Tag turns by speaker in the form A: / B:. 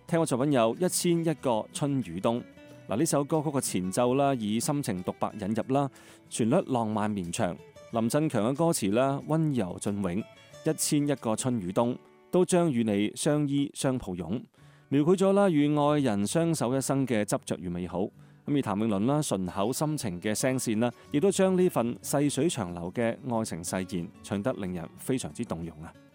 A: 聽過作品有1001個春與冬。嗱，呢首歌曲嘅前奏啦，以深情獨白引入啦，旋律浪漫綿長。林振強嘅歌詞啦，溫柔雋永。1001個春與冬，都將與你相依相抱擁，描繪咗啦與愛人相守一生嘅執着與美好。咁而譚詠麟啦順口深情嘅聲線啦，亦都將呢份細水長流嘅愛情誓言唱得令人非常之動容啊！